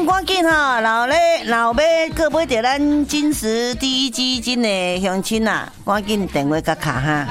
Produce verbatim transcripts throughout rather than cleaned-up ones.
紧赶紧哈！老咧老买各买着咱金石第一基金的乡亲啊，赶紧电话甲卡哈！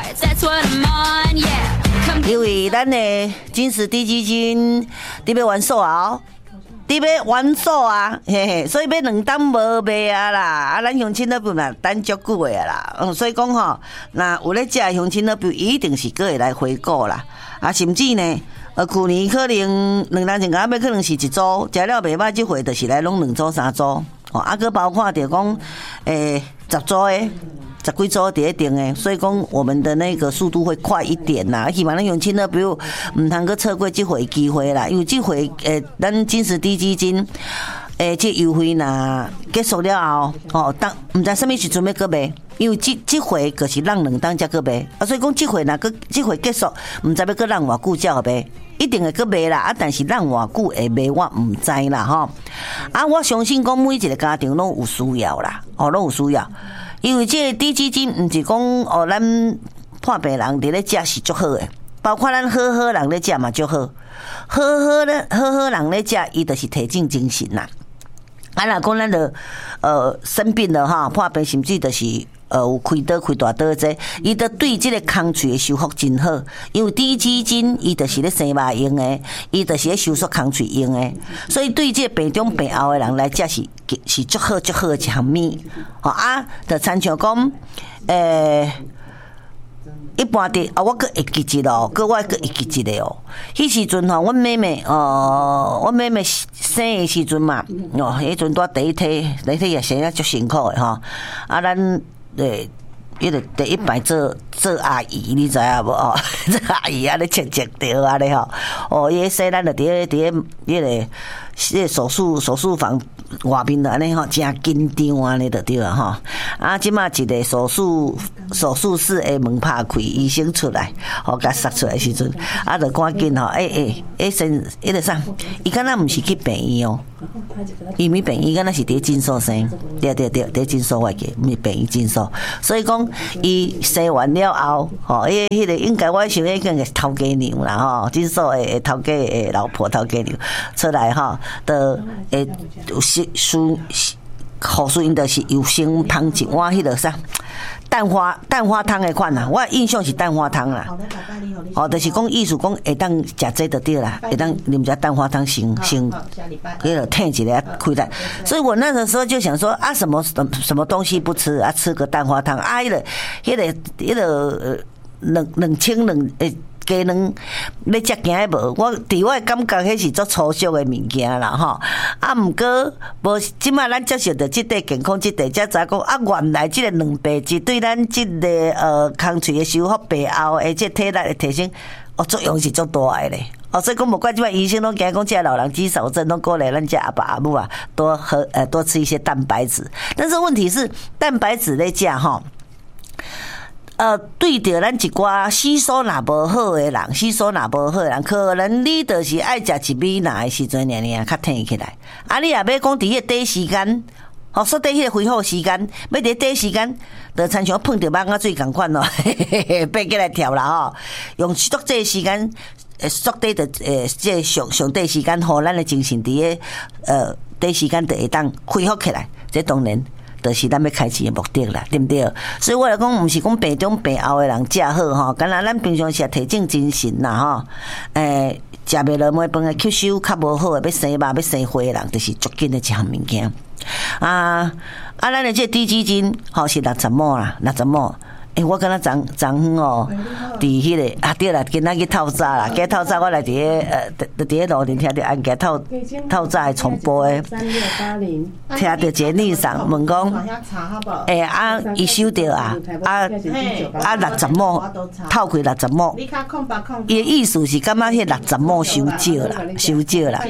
因为咱的金石第一基金伫要完售啊，伫要完售啊，嘿嘿，所以要两档无卖啊啦，啊，咱乡亲那边嘛等足久的啦，嗯，所以讲吼，那有咧食乡亲那边一定是个会来回购啦，啊，甚至呢。呃，去年可能两年前甲尾可能是一组，食了袂歹，即回就是来拢两组三组，哦，啊，佮包括着讲，诶、欸，十组诶，十几组伫咧定诶，所以讲我们的那个速度会快一点啦。希望咱用亲呢，比如毋通佮错过即回机会啦，因为即回诶，咱金石低基金。诶，这优惠呐结束了后，哦，当唔知什么时阵要搁卖，因为这这回就是让两当才搁卖，啊，所以讲这回呐，搁这回结束，唔知要搁让偌久才会卖，一定会搁卖啦，啊，但是让偌久会卖，我唔知啦，吼，啊，我相信讲每一个家庭拢有需要啦，哦，拢有需要，因为这低基金唔是讲哦，咱破病人伫咧食是足好诶。包括咱好好人咧食嘛足好，好好咧好好人咧食，伊就是提振精神啦。啊，若讲咱的呃生病了哈，破病甚至就是呃有开刀开大刀这，伊都对这个空喙的修复真好，因为低基金伊就是咧生肉用的，伊就是咧收缩空喙用的，所以对这病中病后的人来讲是是足好足好的一项物。吼啊，就参像讲诶。欸一般的啊，我阁会记一咯，阁我阁会记一个哦。迄时阵吼，阮妹妹哦，阮妹妹生的时阵嘛，哦，迄阵拄第一胎，第一胎也生啊足辛苦的吼。啊，咱诶，迄个第一摆做做阿姨，你知影无哦？做阿姨啊，咧切切着啊咧吼。哦，伊生咱就伫咧伫咧迄个迄个手术手术房外面安尼吼，真紧张安尼就对啊吼。啊，即马一个手术手术室的门拍开，医生出来，吼，甲塞出来时阵，啊，就赶紧吼，诶诶，诶，先迄个啥，伊敢若毋是去病院哦，伊咪病院敢若是伫诊所生，对对对，伫诊所外个，毋是病院诊所，所以讲伊生完了后，吼，迄迄个应该我想迄个是头家娘啦吼，诊所的头家的老婆头家娘出来吼，都会有输输。护士因就是有先汤一碗迄个啥蛋花蛋花汤的款啦，我印象是蛋花汤啦。哦，就是讲意思讲会当食这就对啦，会当啉只蛋花汤先先，迄个添一个开来。所以我那个时候就想说啊，什么什么东西不吃啊，吃个蛋花汤啊，迄个迄个迄个两两千两诶。鸡卵要食惊诶无？我伫我感觉迄是足粗俗诶物件啦吼。啊，毋过无即马咱接受着即块健康即块，才知讲啊，原来即个卵白质对咱即个呃空喙诶修复、病后诶即体力诶提升，哦作用是足大诶咧。哦，所以讲无怪即摆医生拢惊讲，即个老人肌少症拢鼓励咱这阿爸阿母啊，多喝呃多吃一些蛋白质。但是问题是，蛋白质咧食吼。呃，对着咱一寡吸收若无好诶人，吸收若无好诶人，可能你就是爱食一米若诶时阵，尔尔较挺起来。啊，你也要讲伫迄个短时间，吼，说伫迄个恢复时间，要伫短时间，就亲像碰着蚊仔水共款咯，爬起来跳啦吼，用足济时间，诶，足短的诶，即上上短时间，互咱诶精神伫诶呃短时间就会当恢复起来，这当然。就是咱要开始的目的啦，对不对？所以我来讲，毋是讲病中病后的人食好吼，敢若咱平常时提振精神啦吼，诶，食袂落每饭的吸收较无好的，要生肉要生花的人，就是足紧的一项物件。啊啊，咱的这低基金吼是六十亩啦，六十亩。诶、欸，我敢若昨昨昏哦，伫迄个啊对啦，今仔去透早啦，今透早我来伫咧呃，伫伫咧路顶听着安家透透早的重播诶，听着节目上问讲，诶、欸、啊，伊收着啊啊啊六十亩透开六十亩，伊的意思是感觉迄六十亩收少啦，收少啦。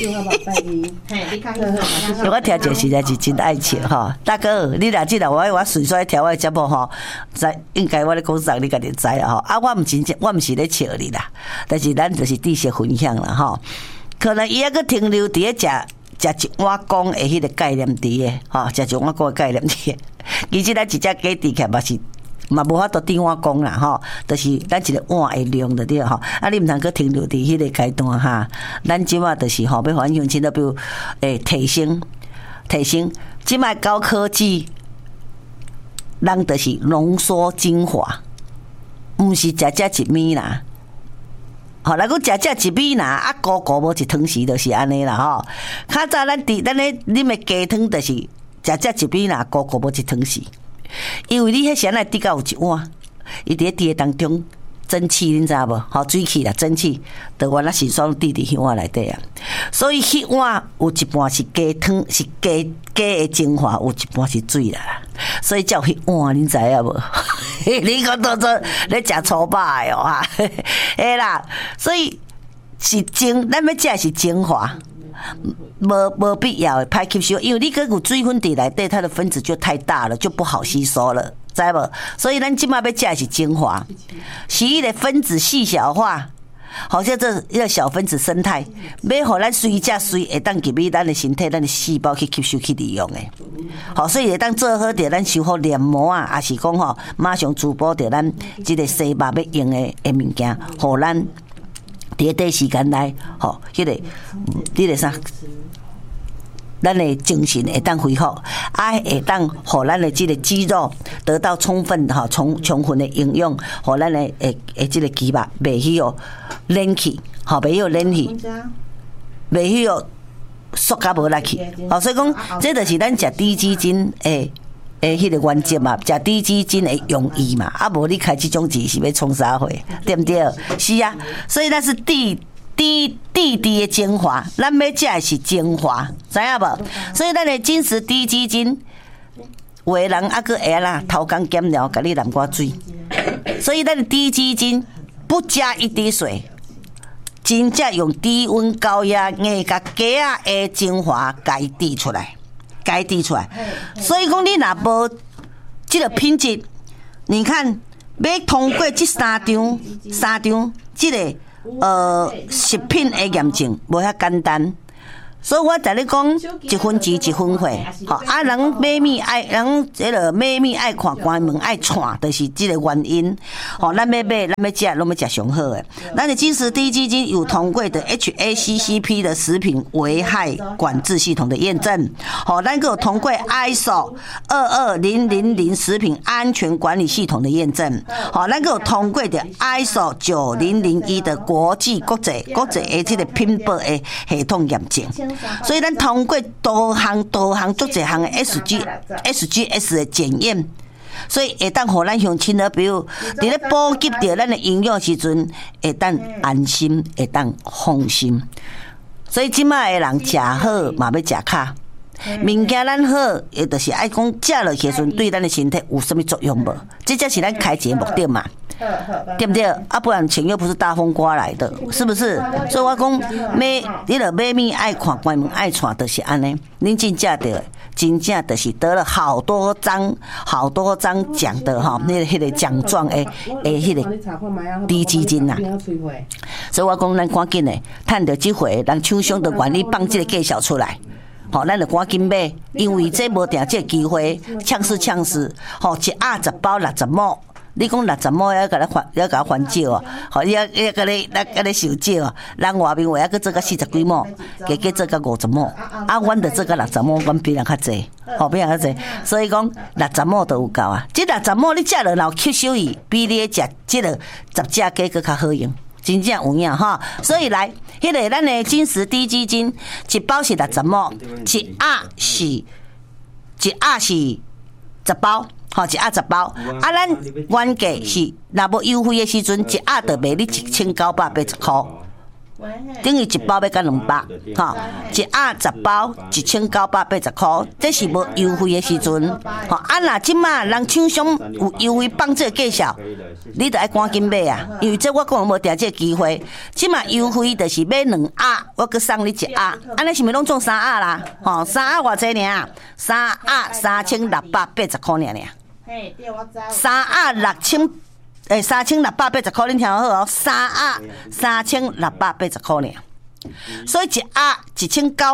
我听着实在是真爱笑吼，大哥，你若即个我我顺续调我的节目吼。应该我咧讲啥，你家己知啦吼。啊，我毋真正，我毋是咧笑你啦，但是咱就是知识分享啦吼。可能伊还佫停留伫咧食食一碗公的迄个概念伫诶，吼，食一碗公的概念伫诶。其实咱一只鸡猪脚嘛是嘛无法度顶我讲啦吼，就是咱一个碗的量就对吼。啊，你毋通去停留伫迄个阶段哈。咱即马就是吼，要还乡亲的，比如诶提升提升，即马高科技，人就是浓缩精华，毋是食食一米啦。好，若讲食食一米啦，啊，糊糊无一汤匙就是安尼啦吼。较早咱伫咱咧啉的鸡汤就是食食一米啦，糊糊无一汤匙。因为你迄时仔滴到有一碗，伊伫咧滴当中蒸汽，恁知无？吼，水汽啦，蒸汽，就原来是爽滴伫迄碗内底啊。所以迄碗有一半是鸡汤，是鸡鸡的精华，有一半是水啦。所以叫迄碗，恁知影无？你讲当做咧食粗饱的哦哈，嘿啦。所以是精，咱要食的是精华。无无必要的歹吸收，因为你个有水分伫内底，它的分子就太大了，就不好吸收了，知无？所以咱即马要食的是精华，是伊的分子细小化，好像这一个小分子生态，要互咱随食随会当入去咱的身体，咱的细胞去吸收去利用的。好，所以会当做好着咱修复黏膜啊，也是讲吼，马上滋补着咱即个细胞要用的的物件，互咱。伫短时间内，吼，迄个，迄个啥，咱的精神会当恢复，啊，会当互咱的即个肌肉得到充分吼充充分的营养，互咱的诶诶即个肌肉袂去哦冷气，吼袂去冷气，袂去哦缩甲无力气，哦，所以讲，这就是咱食低基金诶。诶，迄个原则嘛，食低基金的用意嘛，啊，无你开这种字是要创啥货，对不对？是啊，所以那是低低低低的精华，咱要食的是精华，知影无？所以咱的金石低基金，有的人啊，佮会啦，头工减了，甲你淋寡水，所以咱的低基金不加一滴水，真正用低温高压硬甲鸡仔的精华解滴出来。该滴出来，所以讲你若无这个品质，你看要通过这三张三张这个呃食品的验证，无遐简单。所以我在你讲一分钱一分货，吼啊！人买米爱人这个买米爱看关门爱串，就是这个原因。吼，咱要买，咱要食，拢要食上好的。咱的金石低基金有通过的 H A C C P 的食品危害管制系统的验证，吼，咱有通过 I S O 二二零零零食品安全管理系统的验证，吼，咱有通过的 I S O 九零零一的国际国际国际的这个品保的系统验证。所以咱通过多项多项足侪项的 S G S G S 的检验，所以会当互咱乡亲的，比如伫咧补给着咱的营养时阵，会当安心，会当放心。所以即卖的人食好，嘛要食卡。物件咱好，也就是爱讲食落去时阵对咱的身体有什么作用无？这才是咱开节目的嘛。对不对？啊，不然钱又不是大风刮来的，是不是？所以我讲买，你著买米爱看关门爱串，就是安尼。恁真正的，真正就是得了好多张、好多张奖的哈，那个迄个奖状诶诶，迄个低基金呐。所以我讲咱赶紧诶，趁着即回，人厂商的愿意放即个介绍出来。吼，咱就赶紧买，因为这无定这机会，呛死呛死。吼，一盒十包六十毛。你讲六十毛要甲咱还要甲咱还少哦，吼，要要甲你咱甲你收少哦。咱外面话要搁做个四十几毛，加加做个五十毛，啊，阮着做个六十毛，阮比人较济，吼，比人较济。所以讲六十毛都有够啊。这六十毛你食落然后吸收伊，比你食这个十只鸡搁较好用，真正有影哈。所以来，迄个咱的金石低基金，一包是六十毛，一盒是一盒是十包。吼，一盒十包，啊，咱原价是若无优惠的时阵，一盒就卖你一千九百八十块，等于一包要甲两百，吼，一盒十包一千九百八十块，这是无优惠的时阵，吼，啊，若即马人厂商有优惠放这个介绍，你着爱赶紧买啊，因为这我讲无定这个机会，即马优惠就是买两盒，我搁送你一盒，安尼是咪拢中三盒啦？吼，三盒偌济尔？三盒三千六百八十块尔尔。三盒六千，诶，三千六百八十块，恁听好哦。三盒三千六百八十块呢，所以一盒一千九百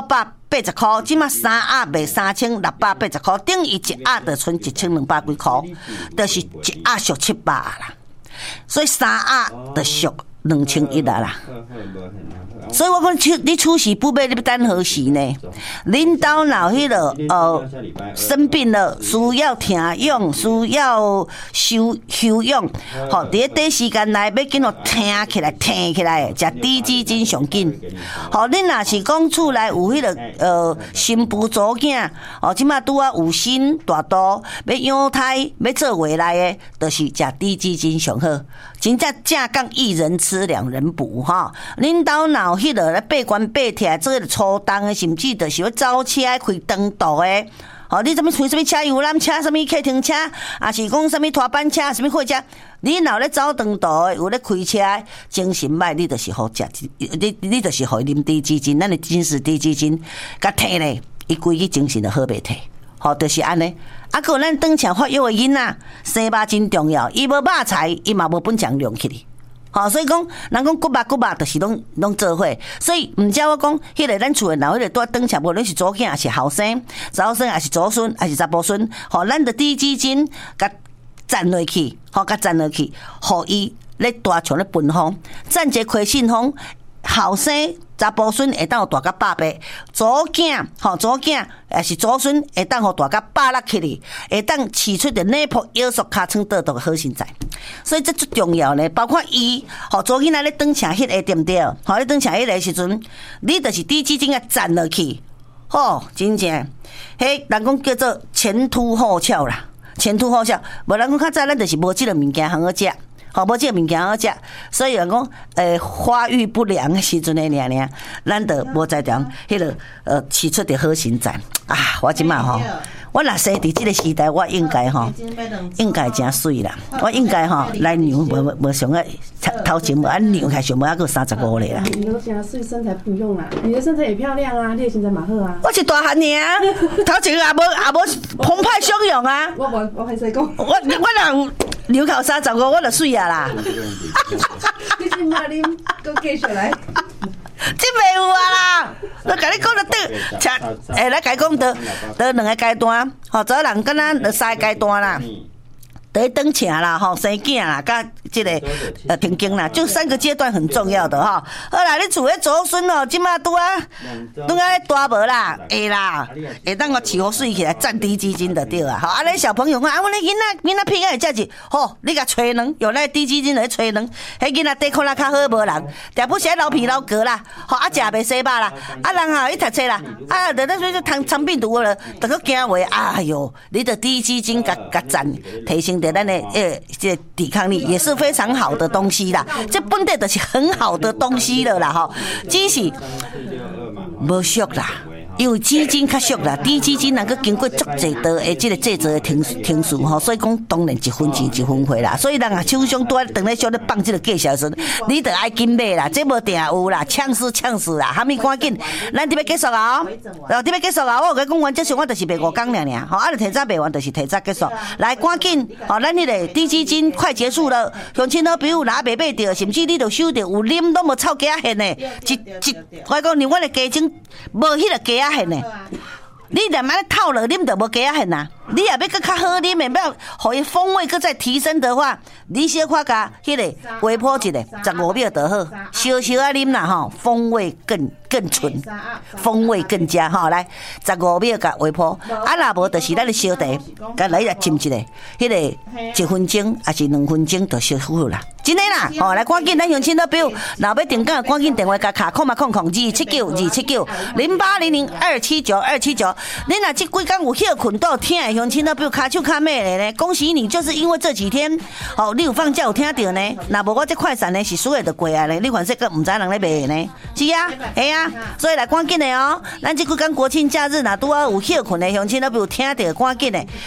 八十块，即马三鸭卖三千六百八十块，等于一鸭就剩一千两百几块，就是一鸭俗七百啦。所以三鸭就俗两千一啊啦。所以我讲，你处事不备，你要等何时呢？恁兜若迄个呃生病了，需要听养，需要休休养，吼，伫咧短时间内要紧互听起来、听起来，食低脂精上紧。吼，恁若是讲厝内有迄个呃新妇祖囝，哦，即马拄啊有心大肚，要养胎，要做未来的，就是食低脂精上好。真正正讲一人吃两人补哈，恁兜若迄个咧八关八铁做个粗重的，甚至就是要走车开长途的，吼，你什么开什么车游览车、什么客厅车，啊是讲什么拖班车、什么货车，你若咧走长途的，有咧开车，精神歹，你就是好食，你你就是好啉低脂精，咱的精实低脂精，甲摕咧，伊规个精神就好袂摕。吼，就是安尼。啊，个咱当前发育的囡仔，生肉真重要。伊无肉菜，伊嘛无本钱量起哩。吼，所以讲，人讲骨肉骨肉，就是拢拢做伙。所以毋只我讲，迄个咱厝诶老迄个拄当前，无论是祖囝还是后生，查某孙还是祖孙还是查甫孙，吼，咱的低脂精甲站落去，吼，甲站落去，互伊咧大像咧分风，站一个亏信风。后生查甫孙会当互大甲百八，祖囝吼祖囝也是祖孙会当互大甲百六起哩，会当饲出的内部腰束尻川倒倒的好身材，所以这最重要呢。包括伊吼祖囝仔咧当车迄个对毋对？吼咧当车迄个时阵，你就是低脂精啊站落去，吼真正，迄人讲叫做前凸后翘啦，前凸后翘。无人讲较早咱就是无即个物件通好食。吼，无即个物件好食，所以人讲，诶，发育不良的时阵的尔尔，咱着无在讲迄个呃饲出的好身材啊！我即马吼，我若生伫即个时代，我应该吼，应该真水啦，我应该吼来娘无无上个头前无按娘，还上无还个三十五嘞啦。 你都真水，身材不用啦，你的身材也漂亮啊，你的身材嘛好啊。 我是大汉尔，头前也无也无澎湃汹涌啊。 我无我还是讲， 我我若有。流口三十五，我就水啊啦！ 你今嘛恁搁继续来？ 这袂有啊啦！我甲你讲了对，诶，来甲你讲得得两个阶段，吼，做人敢若得三个阶段啦。得当请啦，吼，生囝啦，甲这个呃停经啦，就三个阶段很重要的哈。好啦，你厝诶祖孙哦，即马拄啊，拄啊大无啦，会啦，会当我饲好水起来，占低脂精就对啊。好，啊，你小朋友讲啊，我咧囡仔囡仔屁眼会食是，吼，你甲吹卵，用咱低脂精来吹卵，迄囡仔抵抗力较好无人，但不是老皮老格啦，吼，啊食袂洗肉啦，啊人啊去读册啦，啊得那说就肠肠病毒了，得个惊话，哎哟，你的低脂精甲甲占提升。咱的呃，这抵抗力也是非常好的东西啦，这本地就是很好的东西了啦，吼，只是无俗啦。因为基金较俗啦，低基金能够经过足济道的这个制作的程程序吼，所以讲当然一分钱一分货啦。所以人啊，厂商拄啊等咧小咧放这个介绍时，你得爱紧买啦，这无定有啦，呛死呛死啦，还没赶紧，咱这要结束啊！哦，这要结束啊！我有甲讲完，这时我就是卖五工尔尔，吼，啊，就提早卖完，就是提早结束。来，赶紧，哦，咱迄个低基金快结束了，乡亲好朋友若未买着，甚至你着收着有啉都无臭鸡仔现的，一一，我讲你我的家境无迄个鸡仔。呢，你若买套了啉就无加啊现啊！你也要搁较好啉的，要互伊风味搁再提升的话，你小可加迄个微波一个十五秒就好，小小啊啉啦吼，风味更更纯，风味更佳吼。来，十五秒加微波，啊若无就是咱的烧茶，甲来来浸一个，迄个一分钟还是两分钟就烧好啦。真诶啦，吼、哦、来赶紧咱乡亲都表，若要订购赶紧电话甲卡，空嘛空空二七九二七九零八零零二七九二七九。恁若即几工有休困都有听的乡亲都表，卡手卡咩咧呢？恭喜你，就是因为这几天，哦，你有放假有听到呢？若无我这快闪呢是输诶就过来咧，你反正个唔知人咧卖呢，是啊，系啊，所以来赶紧的哦，咱即几工国庆假日若拄啊有休困的乡亲都表听到赶紧的。